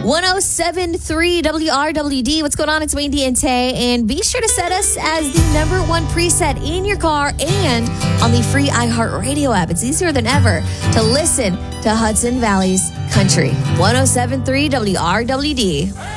107.3 WRWD. What's going on? It's Wendy and Tay. And be sure to set us as the #1 preset in your car and on the free iHeartRadio app. It's easier than ever to listen to Hudson Valley's Country. 107.3 WRWD.